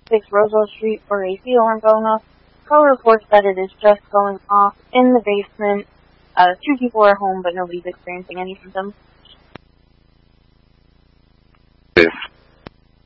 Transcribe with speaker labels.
Speaker 1: 6 Roseville Street for AC alarm going off. Call reports that it is just going off in the basement. 2 people are home, but nobody's experiencing any symptoms.